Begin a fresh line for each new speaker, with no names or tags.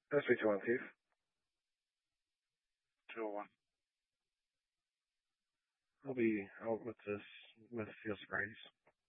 That's 321, Steve.
201.
I'll be out with Field Sprays.